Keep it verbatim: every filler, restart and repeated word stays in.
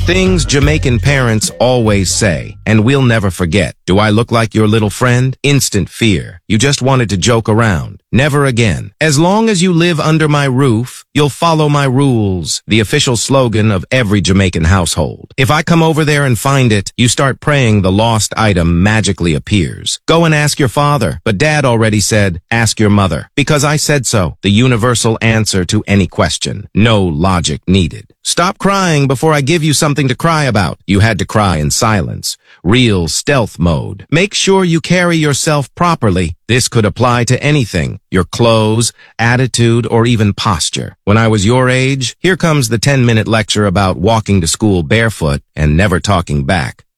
Things Jamaican parents always say, and we'll never forget. Do I look like your little friend? Instant fear. You just wanted to joke around. Never again. As long as you live under my roof, you'll follow my rules. The official slogan of every Jamaican household. If I come over there and find it, you start praying the lost item magically appears. Go and ask your father. But Dad already said, ask your mother. Because I said so. The universal answer to any question. No logic needed. Stop crying before I give you something to cry about. You had to cry in silence. Real stealth mode. Make sure you carry yourself properly. This could apply to anything. Your clothes, attitude, or even posture. When I was your age, here comes the ten-minute lecture about walking to school barefoot and never talking back.